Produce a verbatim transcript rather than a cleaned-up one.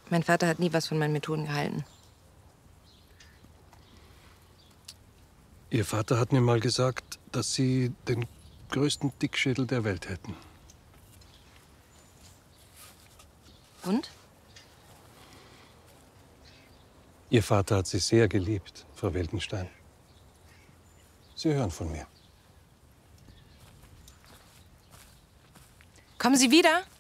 Mein Vater hat nie was von meinen Methoden gehalten. Ihr Vater hat mir mal gesagt, dass Sie den größten Dickschädel der Welt hätten. Und? Ihr Vater hat Sie sehr geliebt, Frau Wildenstein. Sie hören von mir. Kommen Sie wieder?